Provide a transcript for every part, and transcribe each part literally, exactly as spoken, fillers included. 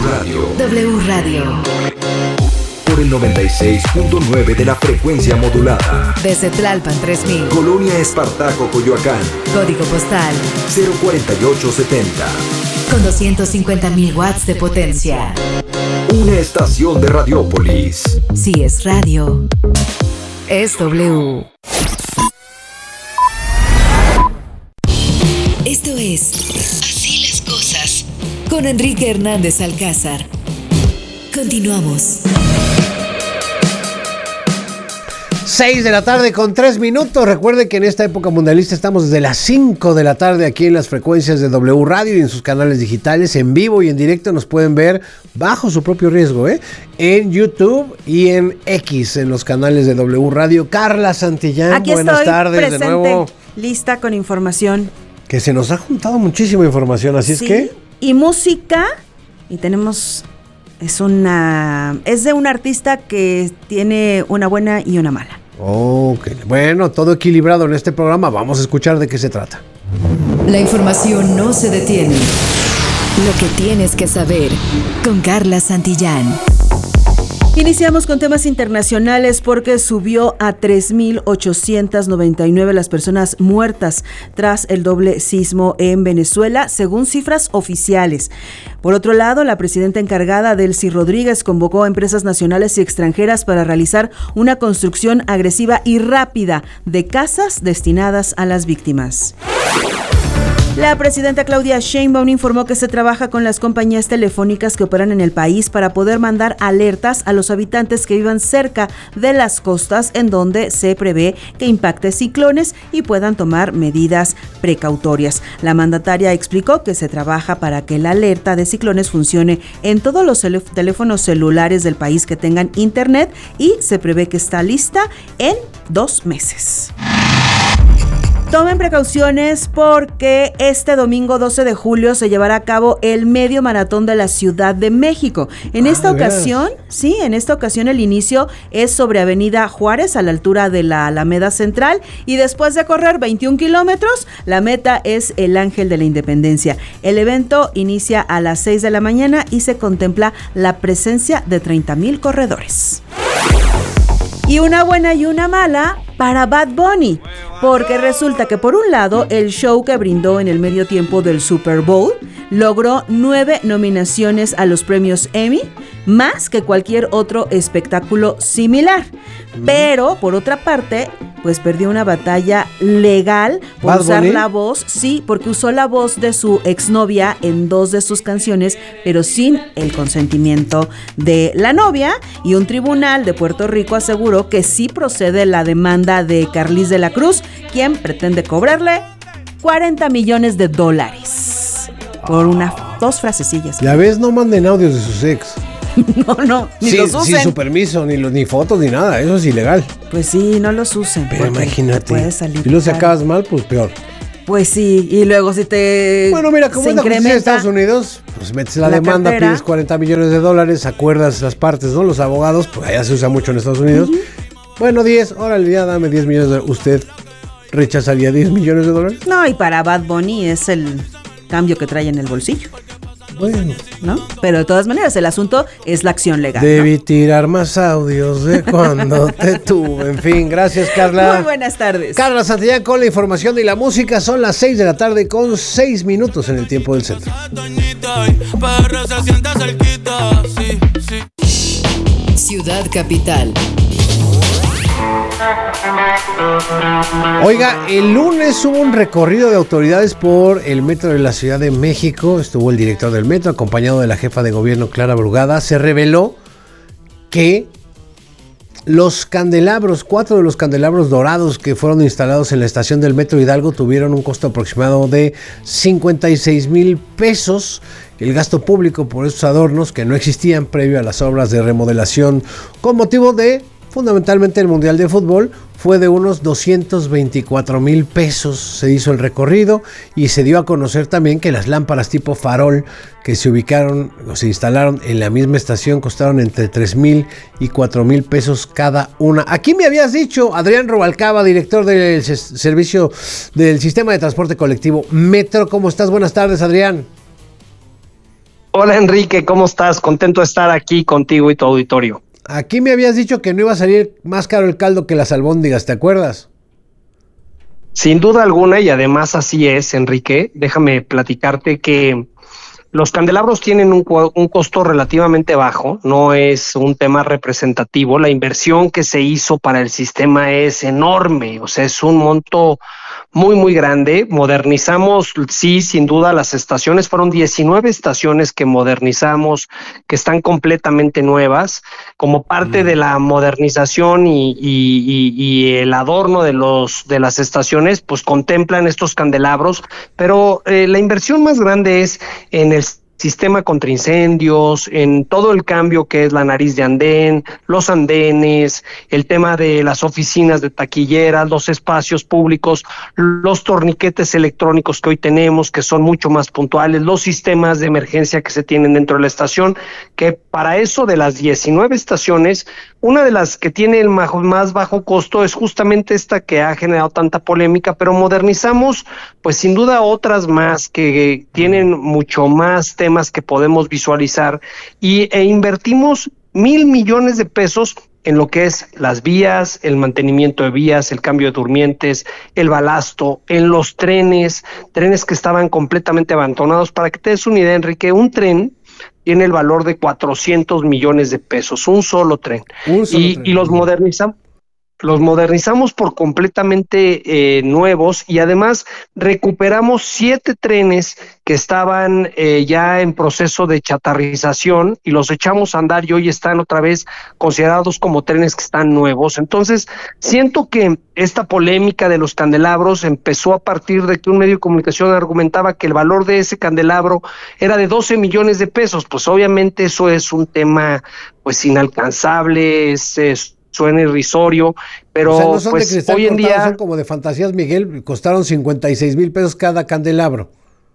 Radio. W Radio. Por el noventa y seis punto nueve de la frecuencia modulada. Desde Tlalpan tres mil. Colonia Espartaco, Coyoacán. Código postal cero cuarenta y ocho setenta. Con doscientos cincuenta mil watts de potencia. Una estación de Radiópolis. Si es radio, es W. Esto es Así las cosas con Enrique Hernández Alcázar. Continuamos. seis de la tarde con tres minutos. Recuerde que en esta época mundialista estamos desde las cinco de la tarde aquí en las frecuencias de W Radio y en sus canales digitales, en vivo y en directo. Nos pueden ver bajo su propio riesgo, ¿eh? En YouTube y en X, en los canales de W Radio. Carla Santillán, aquí buenas estoy, tardes presente, de nuevo. Lista con información. Que se nos ha juntado muchísima información, así sí, es que... y música, y tenemos... Es una es de un artista que tiene una buena y una mala. Ok, bueno, todo equilibrado en este programa. Vamos a escuchar de qué se trata. La información no se detiene. Lo que tienes que saber con Carla Santillán. Iniciamos con temas internacionales porque subió a tres mil ochocientas noventa y nueve las personas muertas tras el doble sismo en Venezuela, según cifras oficiales. Por otro lado, la presidenta encargada, Delcy Rodríguez, convocó a empresas nacionales y extranjeras para realizar una construcción agresiva y rápida de casas destinadas a las víctimas. La presidenta Claudia Sheinbaum informó que se trabaja con las compañías telefónicas que operan en el país para poder mandar alertas a los habitantes que vivan cerca de las costas en donde se prevé que impacte ciclones y puedan tomar medidas precautorias. La mandataria explicó que se trabaja para que la alerta de ciclones funcione en todos los cel- teléfonos celulares del país que tengan internet y se prevé que está lista en dos meses. Tomen precauciones porque este domingo doce de julio se llevará a cabo el medio maratón de la Ciudad de México. En ah, esta ocasión, sí, en esta ocasión el inicio es sobre Avenida Juárez a la altura de la Alameda Central y después de correr veintiún kilómetros, la meta es el Ángel de la Independencia. El evento inicia a las seis de la mañana y se contempla la presencia de treinta mil corredores. Y una buena y una mala para Bad Bunny, porque resulta que por un lado el show que brindó en el medio tiempo del Super Bowl logró nueve nominaciones a los premios Emmy, más que cualquier otro espectáculo similar. Pero por otra parte, pues perdió una batalla legal por Bad usar Bunny. la voz, sí, porque usó la voz de su exnovia en dos de sus canciones, pero sin el consentimiento de la novia, y un tribunal de Puerto Rico aseguró que sí procede la demanda de Carlis de la Cruz, quien pretende cobrarle cuarenta millones de dólares por una, dos frasecillas. Ya ves, no manden audios de sus ex. No, no, ni Sí, los usen. sin su permiso, ni, los, ni fotos, ni nada. Eso es ilegal. Pues sí, no los usen. Pero porque imagínate, te puede salir si lo caro. sacabas mal, pues peor. Pues sí, y luego si te Bueno, mira, como se es la justicia de incrementa Estados Unidos, pues metes la, la demanda, cartera. pides cuarenta millones de dólares, acuerdas las partes, ¿no? Los abogados, pues allá se usa mucho en Estados Unidos. Uh-huh. Bueno, diez, órale, ya dame diez millones de dólares. ¿Usted rechazaría diez millones de dólares? No, y para Bad Bunny es el cambio que trae en el bolsillo. Bueno, ¿no? Pero de todas maneras, el asunto es la acción legal. Debí ¿no? tirar más audios de cuando te tuve. En fin, gracias, Carla. Muy buenas tardes. Carla Santillán con la información y la música. Son las seis de la tarde con seis minutos en el tiempo del centro. Ciudad Capital. Oiga, el lunes hubo un recorrido de autoridades por el metro de la Ciudad de México. Estuvo el director del metro, acompañado de la jefa de gobierno, Clara Brugada. Se reveló que los candelabros, cuatro de los candelabros dorados que fueron instalados en la estación del Metro Hidalgo tuvieron un costo aproximado de cincuenta y seis mil pesos. El gasto público por estos adornos, que no existían previo a las obras de remodelación con motivo de fundamentalmente el Mundial de Fútbol, fue de unos doscientos veinticuatro mil pesos. Se hizo el recorrido y se dio a conocer también que las lámparas tipo farol que se ubicaron o se instalaron en la misma estación costaron entre tres mil y cuatro mil pesos cada una. Aquí me habías dicho, Adrián Rubalcaba, director del servicio del sistema de transporte colectivo Metro. ¿Cómo estás? Buenas tardes, Adrián. Hola Enrique, ¿cómo estás? Contento de estar aquí contigo y tu auditorio. Aquí me habías dicho que no iba a salir más caro el caldo que las albóndigas, ¿te acuerdas? Sin duda alguna, y además así es, Enrique, déjame platicarte que los candelabros tienen un, un costo relativamente bajo, no es un tema representativo. La inversión que se hizo para el sistema es enorme, o sea, es un monto muy, muy grande. Modernizamos, sí, sin duda, las estaciones. Fueron diecinueve estaciones que modernizamos, que están completamente nuevas. Como parte mm. de la modernización y, y, y, y el adorno de, los, de las estaciones, pues contemplan estos candelabros, pero eh, la inversión más grande es en el sistema contra incendios, en todo el cambio que es la nariz de andén, los andenes, el tema de las oficinas de taquilleras, los espacios públicos, los torniquetes electrónicos que hoy tenemos, que son mucho más puntuales, los sistemas de emergencia que se tienen dentro de la estación, que para eso de las diecinueve estaciones, una de las que tiene el más bajo costo es justamente esta que ha generado tanta polémica, pero modernizamos pues sin duda otras más que tienen mucho más temas que podemos visualizar y e invertimos mil millones de pesos en lo que es las vías, el mantenimiento de vías, el cambio de durmientes, el balasto, en los trenes, trenes que estaban completamente abandonados. Para que te des una idea, Enrique, un tren tiene el valor de cuatrocientos millones de pesos, un solo tren. Un solo y, tren. y los modernizamos. Los modernizamos por completamente eh, nuevos y además recuperamos siete trenes que estaban eh, ya en proceso de chatarrización y los echamos a andar y hoy están otra vez considerados como trenes que están nuevos. Entonces, siento que esta polémica de los candelabros empezó a partir de que un medio de comunicación argumentaba que el valor de ese candelabro era de doce millones de pesos. Pues obviamente eso es un tema pues inalcanzable, es... es suena irrisorio, pero o sea, no son pues de cristal hoy en día son como de Fantasías Miguel, costaron cincuenta y seis mil pesos cada candelabro.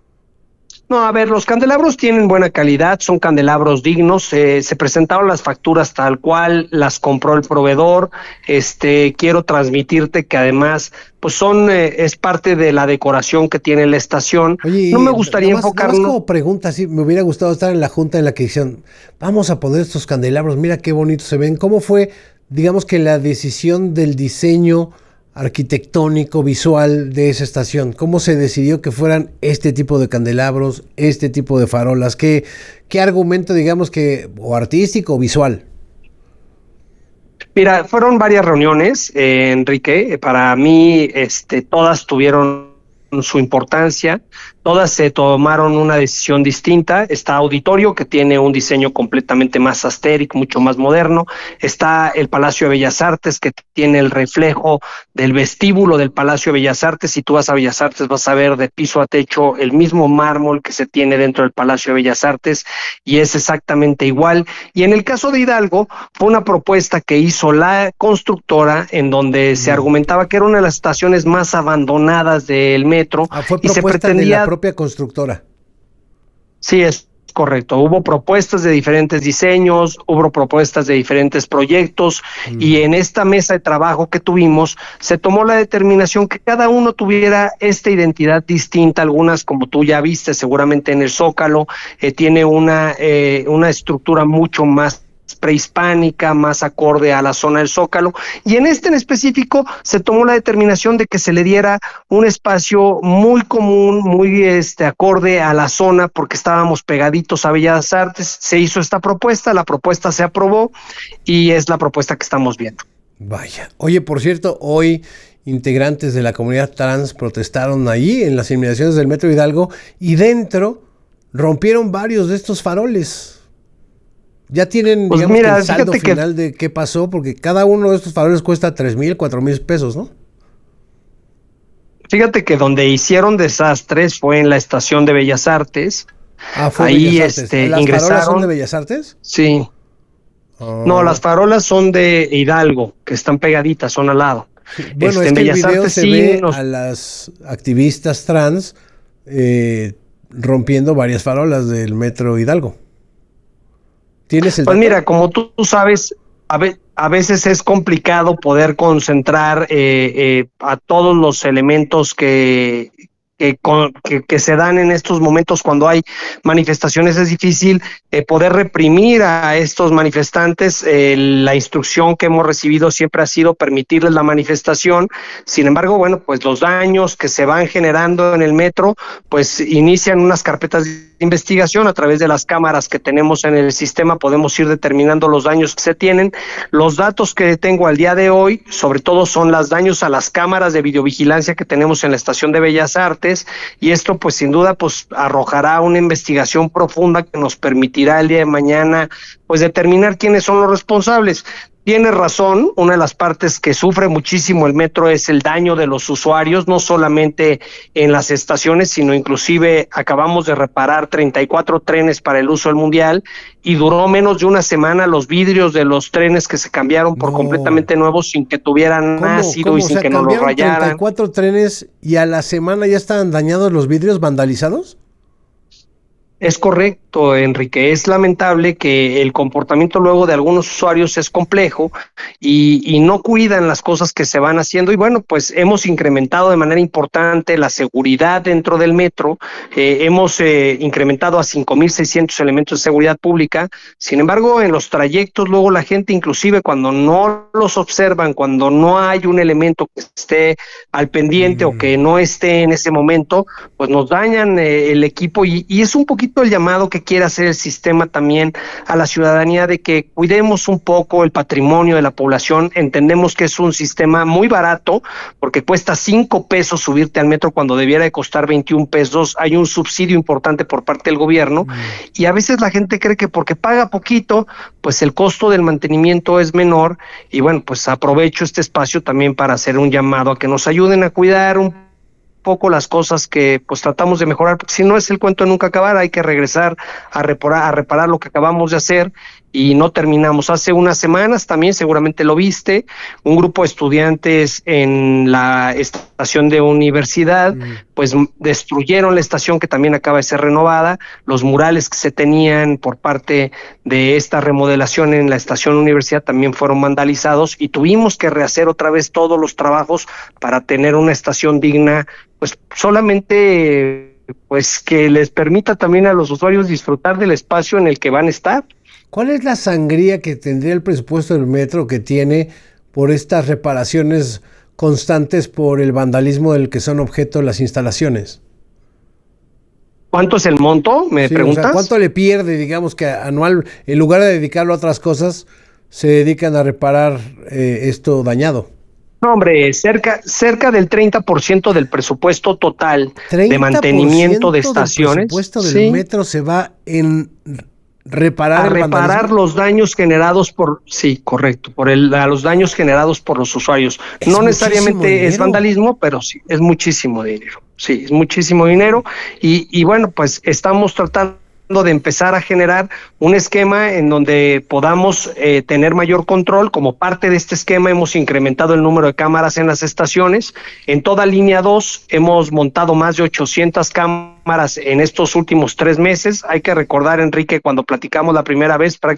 No, a ver, los candelabros tienen buena calidad, son candelabros dignos, eh, se presentaron las facturas tal cual, las compró el proveedor. Este, quiero transmitirte que además, pues son, eh, es parte de la decoración que tiene la estación. Oye, no me gustaría nada más, enfocarnos. Nada más como pregunta, sí, me hubiera gustado estar en la junta en la que dijeron, vamos a poner estos candelabros, mira qué bonitos se ven. ¿Cómo fue, digamos que la decisión del diseño arquitectónico, visual de esa estación? ¿Cómo se decidió que fueran este tipo de candelabros, este tipo de farolas? ¿Qué, qué argumento, digamos que, o artístico o visual? Mira, fueron varias reuniones, eh, Enrique. Para mí, este, todas tuvieron su importancia, todas se tomaron una decisión distinta. Está Auditorio, que tiene un diseño completamente más asteric, mucho más moderno. Está el Palacio de Bellas Artes, que tiene el reflejo del vestíbulo del Palacio de Bellas Artes. Si tú vas a Bellas Artes, vas a ver de piso a techo el mismo mármol que se tiene dentro del Palacio de Bellas Artes, y es exactamente igual. Y en el caso de Hidalgo, fue una propuesta que hizo la constructora, en donde se argumentaba que era una de las estaciones más abandonadas del metro. Ah, fue y se pretendía de la propia constructora. Sí, es correcto. Hubo propuestas de diferentes diseños, hubo propuestas de diferentes proyectos, mm. y en esta mesa de trabajo que tuvimos se tomó la determinación que cada uno tuviera esta identidad distinta. Algunas, como tú ya viste seguramente en el Zócalo, eh, tiene una, eh, una estructura mucho más prehispánica, más acorde a la zona del Zócalo, y en este en específico se tomó la determinación de que se le diera un espacio muy común, muy este acorde a la zona, porque estábamos pegaditos a Bellas Artes. Se hizo esta propuesta, la propuesta se aprobó y es la propuesta que estamos viendo. Vaya. Oye, por cierto, hoy integrantes de la comunidad trans protestaron ahí en las inmediaciones del Metro Hidalgo y dentro rompieron varios de estos faroles. Ya tienen, pues digamos, mira, el saldo final que... de qué pasó, porque cada uno de estos faroles cuesta tres mil, cuatro mil pesos, ¿no? Fíjate que donde hicieron desastres fue en la estación de Bellas Artes. Ah, fue ahí Bellas Artes. este, ¿Las ingresaron... farolas son de Bellas Artes? Sí. Oh. No, las farolas son de Hidalgo, que están pegaditas, son al lado. Sí. Bueno, este, es que el video Artes, se sí, ve nos... a las activistas trans eh, rompiendo varias farolas del Metro Hidalgo. ¿Tienes el pues dato? Mira, como tú, tú sabes, a, ve, a veces es complicado poder concentrar eh, eh, a todos los elementos que, Que, con, que, que se dan en estos momentos cuando hay manifestaciones. Es difícil eh, poder reprimir a estos manifestantes. Eh, la instrucción que hemos recibido siempre ha sido permitirles la manifestación. Sin embargo, bueno, pues los daños que se van generando en el metro, pues inician unas carpetas de investigación a través de las cámaras que tenemos en el sistema. Podemos ir determinando los daños que se tienen. Los datos que tengo al día de hoy, sobre todo, son los daños a las cámaras de videovigilancia que tenemos en la estación de Bellas Artes. Y esto pues sin duda pues arrojará una investigación profunda que nos permitirá el día de mañana pues determinar quiénes son los responsables. Tiene razón, una de las partes que sufre muchísimo el metro es el daño de los usuarios, no solamente en las estaciones, sino inclusive acabamos de reparar treinta y cuatro trenes para el uso del mundial y duró menos de una semana los vidrios de los trenes que se cambiaron por no. completamente nuevos sin que tuvieran ¿Cómo, ácido cómo? y sin o sea, que nos los rayaran. treinta y cuatro trenes y a la semana ya estaban dañados los vidrios, vandalizados. Es correcto, Enrique. Es lamentable que el comportamiento luego de algunos usuarios es complejo y, y no cuidan las cosas que se van haciendo. Y bueno, pues hemos incrementado de manera importante la seguridad dentro del metro. Eh, hemos eh, incrementado a cinco mil seiscientos elementos de seguridad pública. Sin embargo, en los trayectos luego la gente, inclusive cuando no los observan, cuando no hay un elemento que esté al pendiente mm. o que no esté en ese momento, pues nos dañan eh, el equipo y, y es un poquito el llamado que quiere hacer el sistema también a la ciudadanía de que cuidemos un poco el patrimonio de la población. Entendemos que es un sistema muy barato porque cuesta cinco pesos subirte al metro cuando debiera de costar veintiún pesos. Hay un subsidio importante por parte del gobierno mm. y a veces la gente cree que porque paga poquito, pues el costo del mantenimiento es menor y bueno, pues aprovecho este espacio también para hacer un llamado a que nos ayuden a cuidar un poco las cosas que pues tratamos de mejorar, porque si no es el cuento de nunca acabar, hay que regresar a reparar, a reparar lo que acabamos de hacer y no terminamos. Hace unas semanas también, seguramente lo viste, un grupo de estudiantes en la estación de universidad, mm. pues destruyeron la estación que también acaba de ser renovada, los murales que se tenían por parte de esta remodelación en la estación universidad también fueron vandalizados y tuvimos que rehacer otra vez todos los trabajos para tener una estación digna, pues solamente pues que les permita también a los usuarios disfrutar del espacio en el que van a estar. ¿Cuál es la sangría que tendría el presupuesto del metro que tiene por estas reparaciones constantes por el vandalismo del que son objeto las instalaciones? ¿Cuánto es el monto? ¿Me sí, preguntas? O sea, ¿cuánto le pierde, digamos, que anual, en lugar de dedicarlo a otras cosas, se dedican a reparar eh, esto dañado? No, hombre, cerca, cerca del treinta por ciento del presupuesto total de mantenimiento de estaciones. El presupuesto del sí. metro se va en reparar, a el reparar vandalismo. Los daños generados por, sí, correcto, por el, a los daños generados por los usuarios. Es no necesariamente es vandalismo, pero sí, es muchísimo dinero. Sí, es muchísimo dinero y, y bueno, pues estamos tratando de empezar a generar un esquema en donde podamos eh, tener mayor control. Como parte de este esquema hemos incrementado el número de cámaras en las estaciones. En toda línea dos hemos montado más de ochocientas cámaras en estos últimos tres meses. Hay que recordar, Enrique, cuando platicamos la primera vez,